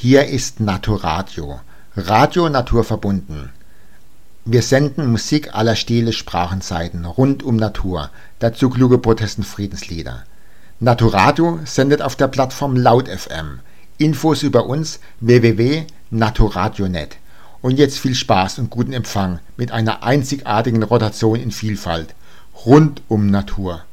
Hier ist Naturadio, Radio naturverbunden. Wir senden Musik aller Stile, Sprachenseiten rund um Natur, dazu kluge Protest- und Friedenslieder. Naturadio sendet auf der Plattform Laut FM. Infos über uns www.naturadio.net. Und jetzt viel Spaß und guten Empfang mit einer einzigartigen Rotation in Vielfalt rund um Natur.